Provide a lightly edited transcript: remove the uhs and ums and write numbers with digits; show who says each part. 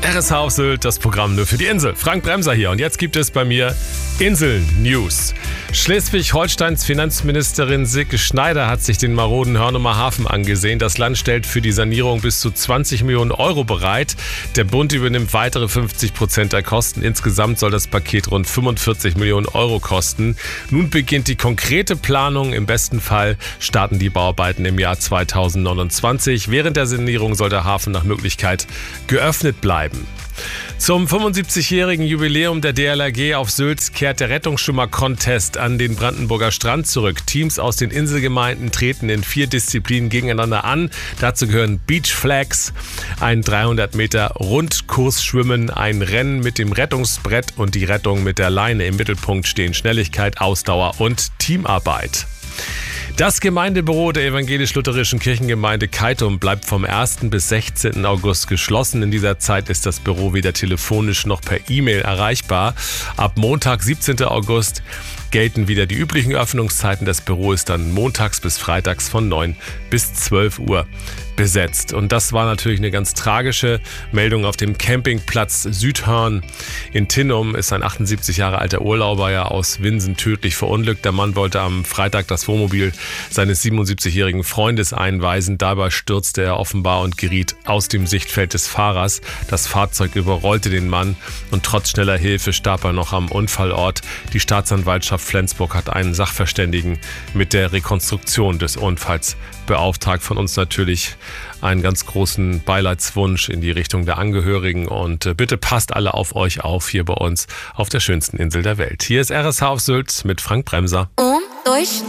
Speaker 1: RSH auf Sylt, das Programm nur für die Insel. Frank Bremser hier und jetzt gibt es bei mir Insel-News. Schleswig-Holsteins Finanzministerin Silke Schneider hat sich den maroden Hörnumer Hafen angesehen. Das Land stellt für die Sanierung bis zu 20 Millionen Euro bereit. Der Bund übernimmt weitere 50% der Kosten. Insgesamt soll das Paket rund 45 Millionen Euro kosten. Nun beginnt die konkrete Planung. Im besten Fall starten die Bauarbeiten im Jahr 2029. Während der Sanierung soll der Hafen nach Möglichkeit geöffnet bleiben. Zum 75-jährigen Jubiläum der DLRG auf Sylt kehrt der Rettungsschwimmer-Contest an den Brandenburger Strand zurück. Teams aus den Inselgemeinden treten in 4 Disziplinen gegeneinander an. Dazu gehören Beach Flags, ein 300 Meter Rundkursschwimmen, ein Rennen mit dem Rettungsbrett und die Rettung mit der Leine. Im Mittelpunkt stehen Schnelligkeit, Ausdauer und Teamarbeit. Das Gemeindebüro der evangelisch-lutherischen Kirchengemeinde Keitum bleibt vom 1. bis 16. August geschlossen. In dieser Zeit ist das Büro weder telefonisch noch per E-Mail erreichbar. Ab Montag, 17. August, gelten wieder die üblichen Öffnungszeiten. Das Büro ist dann montags bis freitags von 9 bis 12 Uhr besetzt. Und das war natürlich eine ganz tragische Meldung. Auf dem Campingplatz Südhörn in Tinnum ist ein 78 Jahre alter Urlauber aus Winsen tödlich verunglückt. Der Mann wollte am Freitag das Wohnmobil seines 77-jährigen Freundes einweisen. Dabei stürzte er offenbar und geriet aus dem Sichtfeld des Fahrers. Das Fahrzeug überrollte den Mann und trotz schneller Hilfe starb er noch am Unfallort. Die Staatsanwaltschaft Flensburg hat einen Sachverständigen mit der Rekonstruktion des Unfalls beauftragt. Von uns natürlich einen ganz großen Beileidswunsch in die Richtung der Angehörigen und bitte passt alle auf euch auf hier bei uns auf der schönsten Insel der Welt. Hier ist RSH auf Sylt mit Frank Bremser.
Speaker 2: Und durch